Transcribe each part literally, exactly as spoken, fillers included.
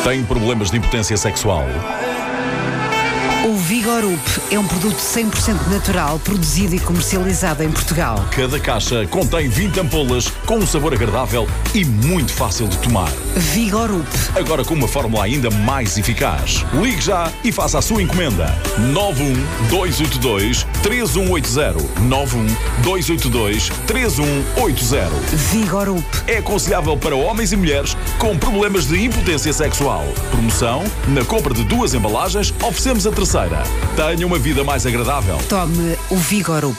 Tem problemas de impotência sexual? O Vigorup é um produto cem por cento natural, produzido e comercializado em Portugal. Cada caixa contém vinte ampolas com um sabor agradável e muito fácil de tomar. Vigorup. Agora com uma fórmula ainda mais eficaz. Ligue já e faça a sua encomenda. nove um dois oito dois três um oito zero. nove um dois oito dois três um oito zero. Vigorup. É aconselhável para homens e mulheres com problemas de impotência sexual. Promoção: na compra de duas embalagens, oferecemos a terceira. Tenha uma vida mais agradável. Tome o Vigorup.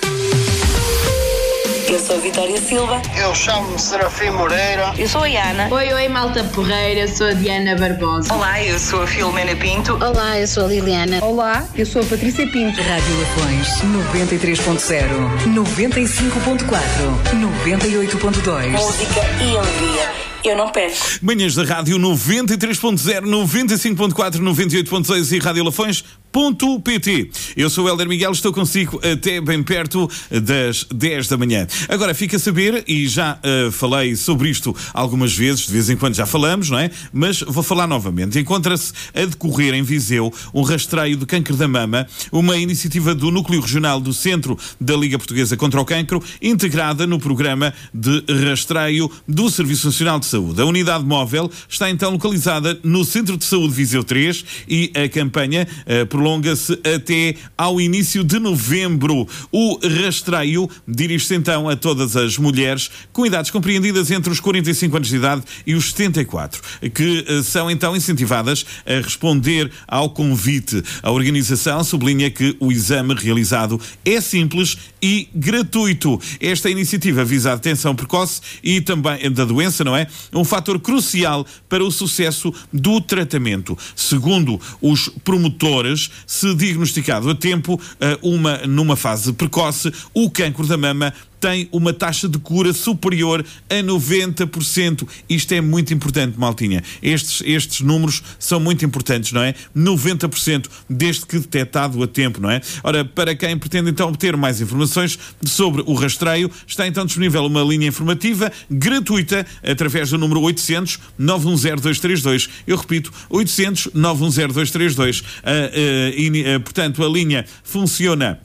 Eu sou a Vitória Silva. Eu chamo-me Serafim Moreira. Eu sou a Ana. Oi, oi, malta porreira, eu sou a Diana Barbosa. Olá, eu sou a Filomena Pinto. Olá, eu sou a Liliana. Olá, eu sou a Patrícia Pinto. Rádio Lafões, noventa e três ponto zero, noventa e cinco ponto quatro, noventa e oito ponto dois. Música e alegria. Eu não perco. Manhãs da Rádio noventa e três ponto zero, noventa e cinco ponto quatro, noventa e oito ponto dois e rádio lafões ponto pt. Eu sou o Hélder Miguel, estou consigo até bem perto das dez da manhã. Agora fica a saber, e já uh, falei sobre isto algumas vezes, de vez em quando já falamos, não é? Mas vou falar novamente. Encontra-se a decorrer em Viseu um rastreio de cancro da mama, uma iniciativa do Núcleo Regional do Centro da Liga Portuguesa contra o Cancro, integrada no programa de rastreio do Serviço Nacional de Saúde. A unidade móvel está então localizada no Centro de Saúde Viseu três e a campanha uh, prolonga-se até ao início de novembro. O rastreio dirige-se então a todas as mulheres com idades compreendidas entre os quarenta e cinco anos de idade e os setenta e quatro, que uh, são então incentivadas a responder ao convite. A organização sublinha que o exame realizado é simples e gratuito. Esta iniciativa visa a detecção precoce e também da doença, não é? Um fator crucial para o sucesso do tratamento. Segundo os promotores, se diagnosticado a tempo, uma, numa fase precoce, o cancro da mama tem uma taxa de cura superior a noventa por cento. Isto é muito importante, maltinha. Estes, estes números são muito importantes, não é? noventa por cento desde que detectado a tempo, não é? Ora, para quem pretende então obter mais informações sobre o rastreio, está então disponível uma linha informativa gratuita através do número oitocentos, nove um zero, dois três dois. Eu repito, oitocentos, nove um zero, dois três dois. Uh, uh, uh, portanto, a linha funciona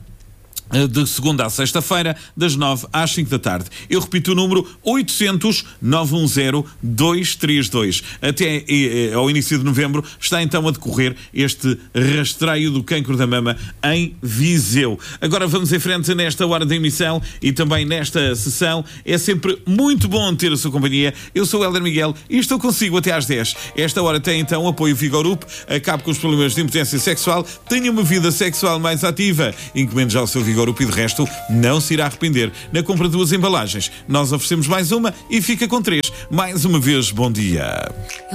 de segunda à sexta-feira, das nove às cinco da tarde. Eu repito o número oitocentos, nove um zero, dois três dois. Até eh, ao início de novembro está então a decorrer este rastreio do cancro da mama em Viseu. Agora vamos em frente nesta hora da emissão e também nesta sessão. É sempre muito bom ter a sua companhia. Eu sou o Hélder Miguel e estou consigo até às dez. Esta hora tem então apoio Vigorup, acabe com os problemas de impotência sexual, tenha uma vida sexual mais ativa. Encomende já o seu Vigorup e de resto não se irá arrepender. Na compra de duas embalagens, nós oferecemos mais uma e fica com três. Mais uma vez, bom dia.